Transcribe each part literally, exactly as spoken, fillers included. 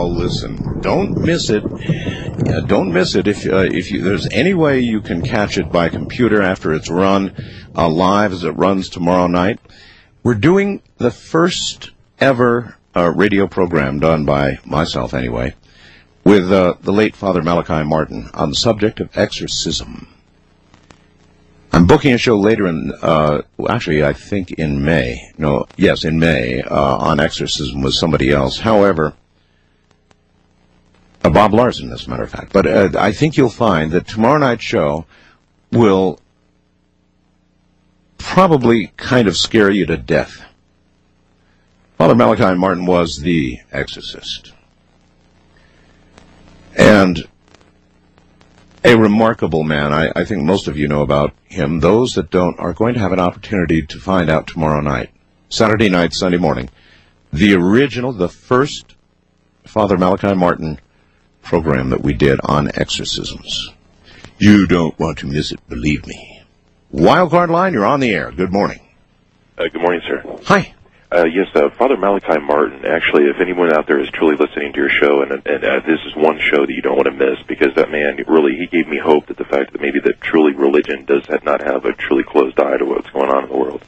listen. Don't miss it. Yeah, don't miss it. If uh, if you, there's any way you can catch it by computer after it's run uh, live as it runs tomorrow night, we're doing the first ever uh, radio program done by myself, anyway, with uh, the late Father Malachi Martin on the subject of exorcism. I'm booking a show later in, uh, actually, I think in May. No, yes, in May, uh, on exorcism with somebody else. However, uh, Bob Larson, as a matter of fact. But uh, I think you'll find that tomorrow night's show will probably kind of scare you to death. Father Malachi Martin was the exorcist. And a remarkable man. I, I think most of you know about him. Those that don't are going to have an opportunity to find out tomorrow night. Saturday night, Sunday morning. The original, the first Father Malachi Martin program that we did on exorcisms. You don't want to miss it, believe me. Wildcard Line, you're on the air. Good morning. Uh, good morning, sir. Hi. Uh, yes, uh, Father Malachi Martin. Actually, if anyone out there is truly listening to your show, and, and uh, this is one show that you don't want to miss, because that man really, he gave me hope that the fact that maybe that truly religion does not have a truly closed eye to what's going on in the world.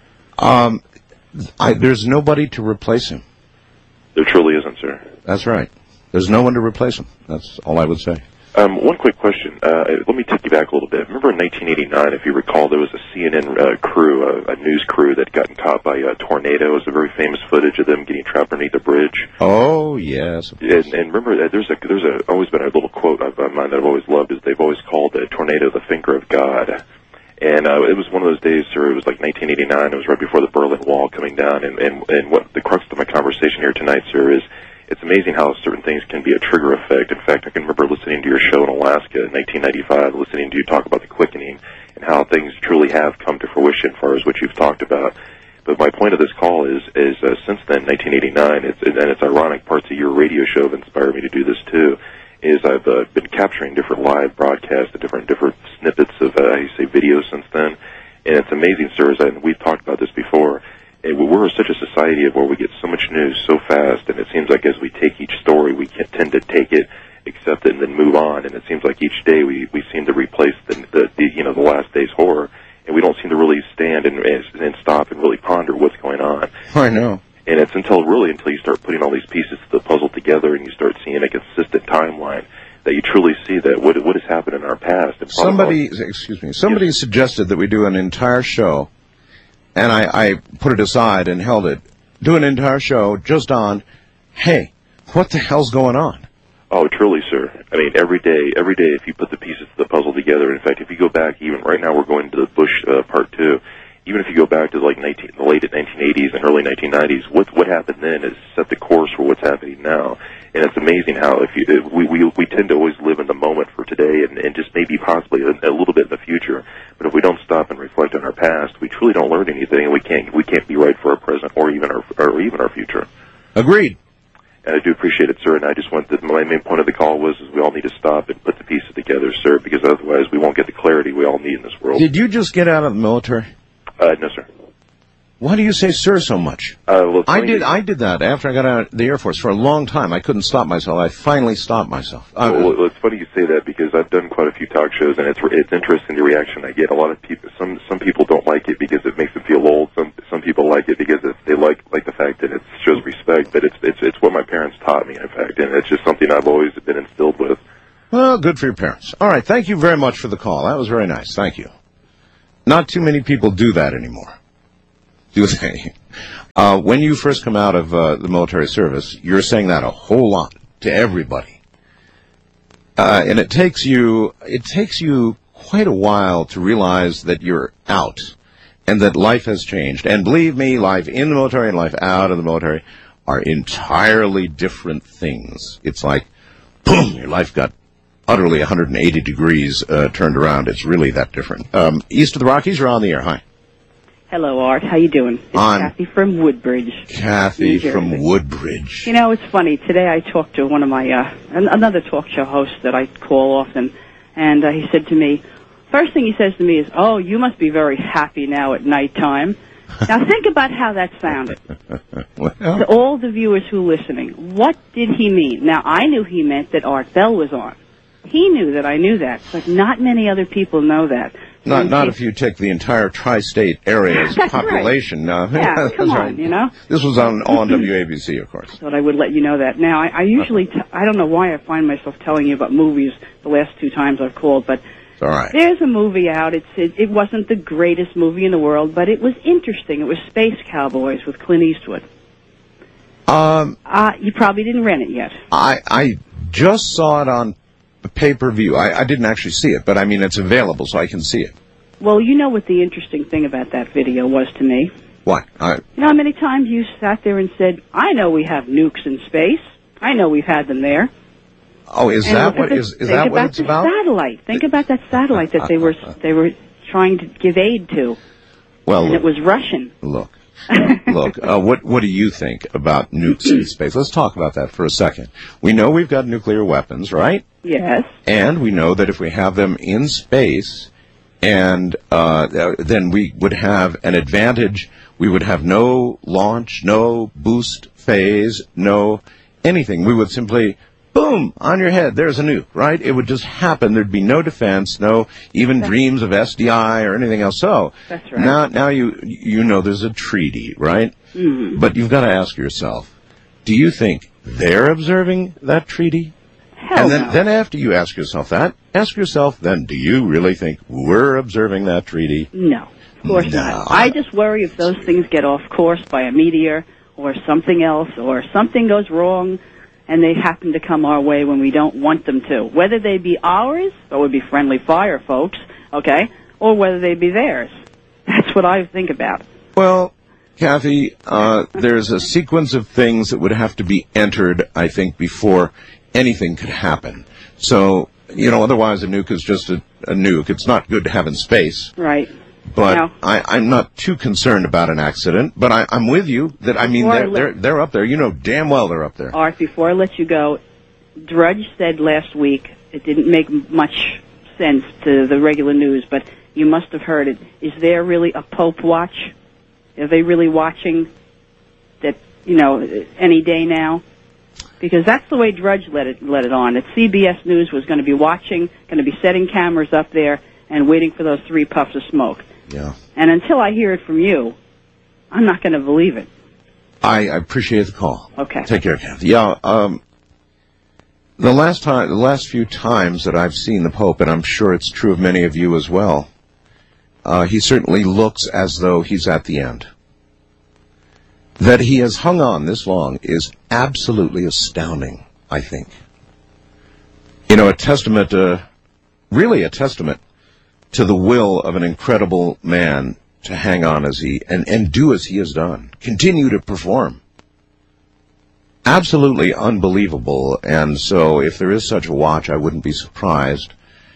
Um, I, there's nobody to replace him. There truly isn't, sir. That's right. There's no one to replace him. That's all I would say. Um, one quick question. Uh, let me take you back a little bit. Remember in nineteen eighty-nine, if you recall, there was a C N N uh, crew, uh, a news crew that got caught by a tornado. It was a very famous footage of them getting trapped underneath a bridge. Oh, yes. And, and remember, uh, there's a there's a, always been a little quote of mine that I've always loved, is they've always called a tornado the finger of God. And uh, it was one of those days, sir, it was like nineteen eighty-nine. It was right before the Berlin Wall coming down. And, and, and what the crux of my conversation here tonight, sir, is it's amazing how certain things can be a trigger effect. In fact, I can remember listening to your show in Alaska in nineteen ninety-five, listening to you talk about the quickening and how things truly have come to fruition as far as what you've talked about. But my point of this call is, is uh, since then, nineteen eighty-nine, it's, and it's ironic, parts of your radio show have inspired me to do this too, is I've uh, been capturing different live broadcasts and different different snippets of, uh, how you say, video since then. And it's amazing, sir, as I, and we've talked about this before, we're such a society of where we get so much news so fast, and it seems like as we take each story, we can tend to take it, accept it, and then move on. And it seems like each day we, we seem to replace the, the, the you know the last day's horror, and we don't seem to really stand and, and stop and really ponder what's going on. I know. And it's until really until you start putting all these pieces of the puzzle together and you start seeing a consistent timeline that you truly see that what what has happened in our past. And somebody, excuse me, somebody yes. suggested that we do an entire show. And I, I put it aside and held it. Do an entire show just on, hey, what the hell's going on? Oh, truly, sir. I mean, every day, every day, if you put the pieces of the puzzle together, in fact, if you go back, even right now we're going to the Bush uh, part two, even if you go back to like nineteen, the late nineteen eighties and early nineteen nineties, what what happened then is set the course for what's happening now. And it's amazing how if you, we, we we tend to always live in the moment for today and, and just maybe possibly a, a little bit in the future. But if we don't stop and reflect on our past, we truly don't learn anything, and we can't we can't be right for our present or even our or even our future. Agreed. And I do appreciate it, sir. And I just want that my main point of the call was is we all need to stop and put the pieces together, sir, because otherwise we won't get the clarity we all need in this world. Did you just get out of the military? Uh, no, sir. Why do you say "sir" so much? Uh, well, I did. I did that after I got out of the Air Force for a long time. I couldn't stop myself. I finally stopped myself. Uh, well, well, it's funny you say that because I've done quite a few talk shows, and it's it's interesting the reaction I get. A lot of people, some some people don't like it because it makes them feel old. Some some people like it because it, they like like the fact that it shows respect. But it's it's it's what my parents taught me, in fact, and it's just something I've always been instilled with. Well, good for your parents. All right, thank you very much for the call. That was very nice. Thank you. Not too many people do that anymore. Do they? Uh, when you first come out of uh, the military service, you're saying that a whole lot to everybody, uh, and it takes you it takes you quite a while to realize that you're out, and that life has changed. And believe me, life in the military and life out of the military are entirely different things. It's like, boom, your life got utterly one hundred eighty degrees uh, turned around. It's really that different. Um, east of the Rockies, you're on the air. Hi. Hello, Art. How you doing? It's On Kathy from Woodbridge. Kathy from Woodbridge. You know, it's funny. Today I talked to one of my, uh, another talk show host that I call often, and uh, he said to me, first thing he says to me is, oh, you must be very happy now at nighttime. Now think about how that sounded. Well, To all the viewers who are listening, what did he mean? Now, I knew he meant that Art Bell was on. He knew that I knew that, but not many other people know that. not And not he- if you take the entire tri-state area's That's population. No, Yeah, that's come on, right. you know? This was on on W A B C, of course. Thought I would let you know that. Now, I, I usually, t- I don't know why I find myself telling you about movies the last two times I've called, but It's all right. there's a movie out. It's it, it wasn't the greatest movie in the world, but it was interesting. It was Space Cowboys with Clint Eastwood. Um, Uh, you probably didn't rent it yet. I I just saw it on pay-per-view. I, I didn't actually see it, but I mean it's available, so I can see it. Well, you know what the interesting thing about that video was to me? What? I, You know how many times you sat there and said, I know we have nukes in space. I know we've had them there. oh, is And that look at what the- is is think that what about it's the about? satellite. Think about that satellite that they were they were trying to give aid to, Well, and it was Russian. look, look. Uh, what what do you think about nukes in space? Let's talk about that for a second. We know we've got nuclear weapons, right? Yes. And we know that if we have them in space, and uh, then we would have an advantage. We would have no launch, no boost phase, no anything. We would simply, boom, on your head, there's a nuke, right? It would just happen. There'd be no defense, no even dreams of S D I or anything else. So That's right. now, now you you know there's a treaty, right? Mm-hmm. But you've got to ask yourself, do you think they're observing that treaty? Hell and then, no. then after you ask yourself that, ask yourself then, do you really think we're observing that treaty? No, of course No. not. I just worry if those things get off course by a meteor or something else, or something goes wrong and they happen to come our way when we don't want them to. Whether they be ours, or would be friendly fire folks, okay, or whether they be theirs. That's what I think about. Well, Kathy, uh, there's a sequence of things that would have to be entered, I think, before anything could happen. So, you know, otherwise a nuke is just a, a nuke. It's not good to have in space. Right. But No. I, I'm not too concerned about an accident. But I, I'm with you that, I mean, Before I they're, let- they're, they're up there. You know damn well they're up there. Art, before I let you go, Drudge said last week it didn't make much sense to the regular news, but you must have heard it. Is there really a Pope watch? Are they really watching that, you know, any day now? Because that's the way Drudge let it let it on. That C B S News was going to be watching, going to be setting cameras up there and waiting for those three puffs of smoke. Yeah. And until I hear it from you, I'm not going to believe it. I, I appreciate the call. Okay. Take care, Kathy. Yeah, um, the last time, the last few times that I've seen the Pope, and I'm sure it's true of many of you as well, uh, he certainly looks as though he's at the end. That he has hung on this long is absolutely astounding, I think. You know, a testament, uh, really a testament to the will of an incredible man to hang on as he, and, and do as he has done. Continue to perform. Absolutely unbelievable, and so if there is such a watch, I wouldn't be surprised.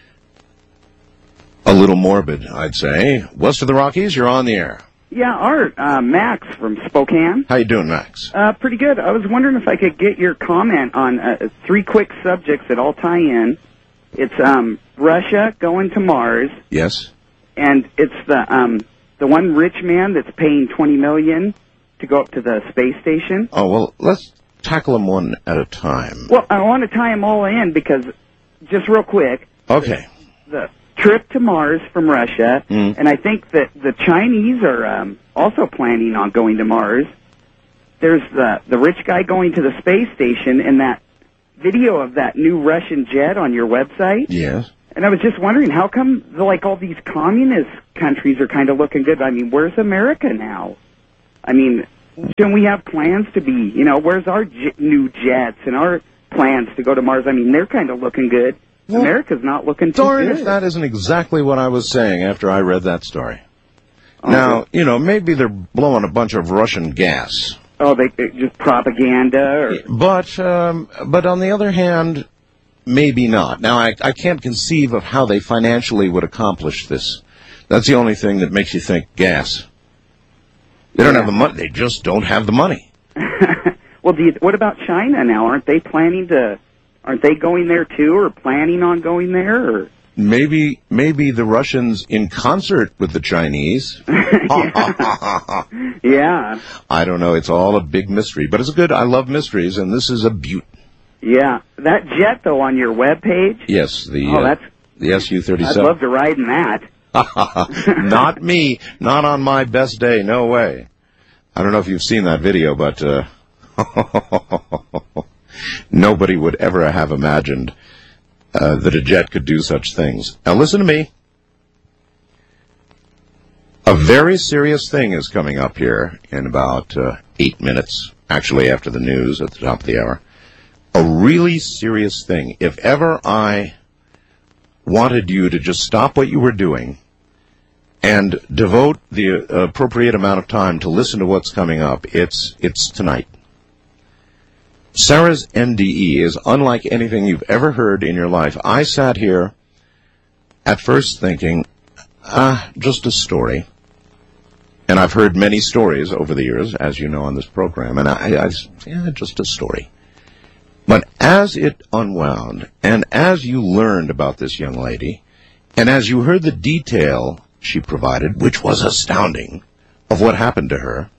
A little morbid, I'd say. West of the Rockies, you're on the air. Yeah, Art, uh, Max from Spokane. How you doing, Max? Uh, pretty good. I was wondering if I could get your comment on uh, three quick subjects that all tie in. It's um, Russia going to Mars, Yes? and it's the um, the one rich man that's paying twenty million dollars to go up to the space station. Oh, well, let's tackle them one at a time. Well, I want to tie them all in because, just real quick, Okay. the trip to Mars from Russia, Mm. and I think that the Chinese are um, also planning on going to Mars. There's the the rich guy going to the space station, and that video of that new Russian jet on your website. Yes. And I was just wondering, how come the, like all these communist countries are kind of looking good? I mean, where's America now? I mean, shouldn't we have plans to be? You know, where's our j- new jets and our plans to go to Mars? I mean, they're kind of looking good. Well, America's not looking too Darn good. if that isn't exactly what I was saying after I read that story. Oh, Now, you know, maybe they're blowing a bunch of Russian gas. Oh, they, they just propaganda, or But um, but on the other hand, maybe not. Now, I, I can't conceive of how they financially would accomplish this. That's the only thing that makes you think gas. They don't Yeah. have the money. They just don't have the money. well, do you, what about China now? Aren't they planning to? Aren't they going there too, or planning on going there? Or maybe maybe the Russians in concert with the Chinese. Yeah. I don't know. It's all a big mystery, but it's good. I love mysteries, and this is a beaut. Yeah. That jet, though, on your webpage? Yes, the Oh, uh, that's... the S U thirty-seven. I'd love to ride in that. Not me. Not on my best day. No way. I don't know if you've seen that video, but uh, nobody would ever have imagined uh, that a jet could do such things. Now listen to me. A very serious thing is coming up here in about uh, eight minutes, actually after the news at the top of the hour. A really serious thing. If ever I wanted you to just stop what you were doing and devote the appropriate amount of time to listen to what's coming up, it's it's tonight. Sarah's N D E is unlike anything you've ever heard in your life. I sat here at first thinking, ah, just a story. And I've heard many stories over the years, as you know, on this program, and I, I yeah, just a story. But as it unwound, and as you learned about this young lady, and as you heard the detail she provided, which was astounding, of what happened to her,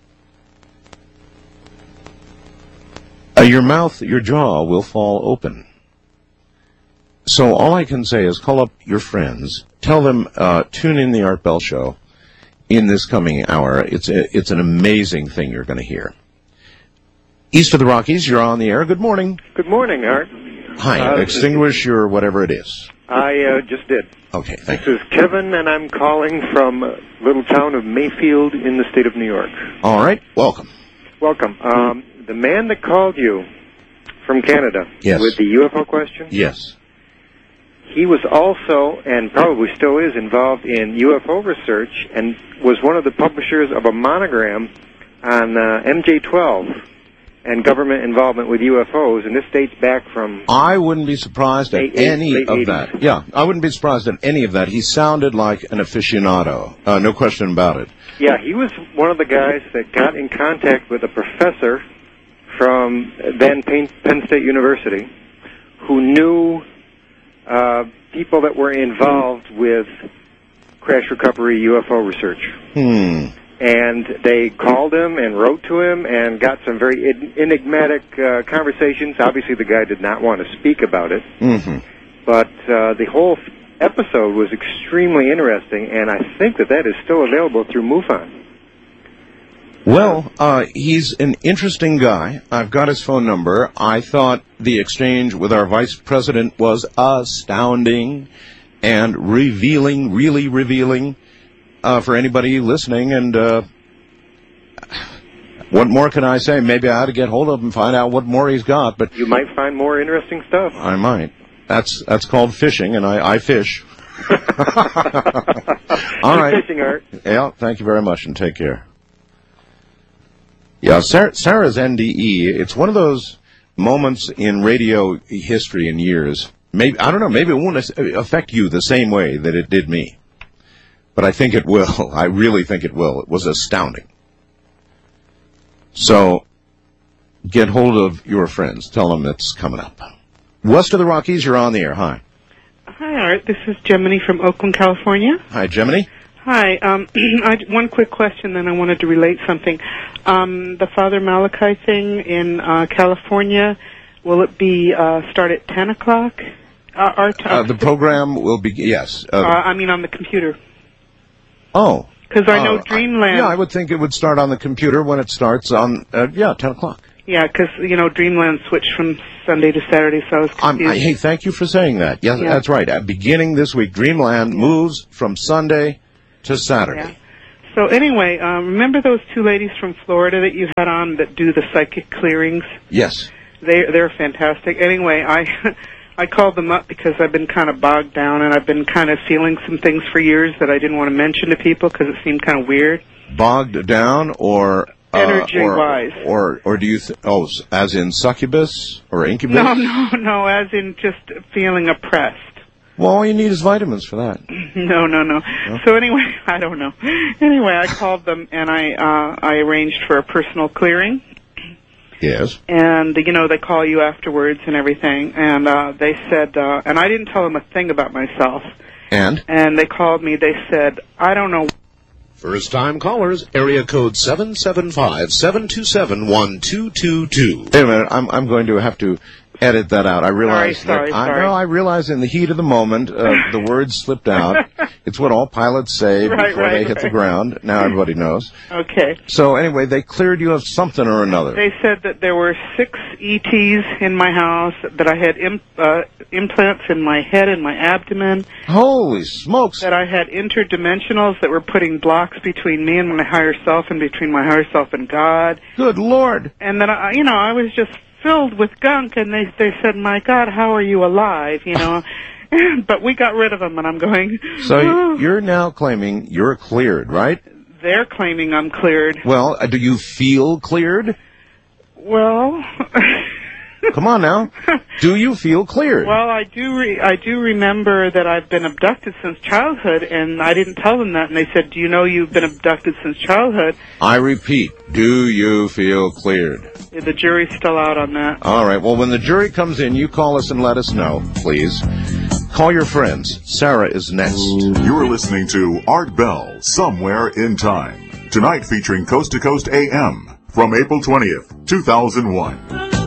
uh, your mouth, your jaw will fall open. So all I can say is call up your friends, tell them, uh, tune in the Art Bell Show in this coming hour. It's a, it's an amazing thing you're going to hear. East of the Rockies, you're on the air. Good morning. Good morning, Art. Hi. Uh, Extinguish your whatever it is. I uh, just did. Okay, thank This is Kevin, and I'm calling from a little town of Mayfield in the state of New York. All right. Welcome. Welcome. Um, the man that called you from Canada Yes. with the U F O question, Yes. he was also, and probably still is, involved in U F O research and was one of the publishers of a monogram on uh, M J twelve and government involvement with U F Os, and this dates back from... I wouldn't be surprised at Late- any late of eighties. that. Yeah, I wouldn't be surprised at any of that. He sounded like an aficionado. Uh, no question about it. Yeah, he was one of the guys that got in contact with a professor from then Penn Penn State University who knew uh, people that were involved with crash recovery U F O research. Hmm. And they called him and wrote to him and got some very en- enigmatic uh, conversations. Obviously, the guy did not want to speak about it. Mm-hmm. But uh, the whole f- episode was extremely interesting, and I think that that is still available through MUFON. Well, uh, he's an interesting guy. I've got his phone number. I thought the exchange with our vice president was astounding and revealing, really revealing uh, for anybody listening. And uh, what more can I say? Maybe I ought to get hold of him and find out what more he's got. But You might find more interesting stuff. I might. That's that's called fishing, and I, I fish. All Good right. fishing, Art. Yeah, thank you very much, and take care. Yeah, Sarah, Sarah's N D E, it's one of those moments in radio history in years. Maybe I don't know, maybe it won't affect you the same way that it did me. But I think it will. I really think it will. It was astounding. So, get hold of your friends. Tell them it's coming up. West of the Rockies, you're on the air. Hi. Hi, Art. This is Gemini from Oakland, California. Hi, Gemini. Hi. Um, I, one quick question, then I wanted to relate something. Um, the Father Malachi thing in uh, California, will it be uh, start at ten o'clock? Uh, our t- Uh, the program will be, yes. uh, Uh, I mean, on the computer. oh. Because I know Uh, Dreamland. Yeah, I would think it would start on the computer when it starts on, uh, yeah, ten o'clock. Yeah, because, you know, Dreamland switched from Sunday to Saturday, so I was I'm, confused. I, hey, thank you for saying that. Yes, Yeah. that's right. At beginning this week, Dreamland moves from Sunday to Saturday. Yeah. So anyway, um, remember those two ladies from Florida that you had on that do the psychic clearings? Yes. They they're fantastic. Anyway, I I called them up because I've been kind of bogged down and I've been kind of feeling some things for years that I didn't want to mention to people because it seemed kind of weird. Bogged down or... Uh, Energy-wise. Or, or, or do you... Th- oh, s- as in succubus or incubus? No, no, no, as in just feeling oppressed. Well, all you need is vitamins for that. No, no, no. So anyway, I don't know. Anyway, I called them and I uh, I arranged for a personal clearing. Yes. And, you know, they call you afterwards and everything. And uh, they said, uh, and I didn't tell them a thing about myself. And? And they called me. They said, I don't know. First-time callers, area code seven seven five, seven two seven, one two two two. Wait a minute. I'm, I'm going to have to edit that out. I realize sorry, that sorry, I sorry. know I realize in the heat of the moment uh, the words slipped out. It's what all pilots say Right, before right, they hit right. the ground. Now everybody knows. Okay. So anyway, they cleared you of something or another. They said that there were six E Ts in my house, that I had imp- uh, implants in my head and my abdomen, Holy smokes! that I had interdimensionals that were putting blocks between me and my higher self and between my higher self and God. Good Lord! And then, I, you know, I was just filled with gunk, and they they said, my God, how are you alive, you know? But we got rid of them, and I'm going, So oh. you're now claiming you're cleared, right? They're claiming I'm cleared. Well, uh, do you feel cleared? Well... Come on now. Do you feel cleared? Well, I do. Re- I do remember that I've been abducted since childhood, and I didn't tell them that. And they said, "Do you know you've been abducted since childhood?" I repeat, do you feel cleared? The jury's still out on that. All right. Well, when the jury comes in, you call us and let us know, please. Call your friends. Sarah is next. You're listening to Art Bell, Somewhere in Time. Tonight featuring Coast to Coast A M from April twentieth, two thousand one.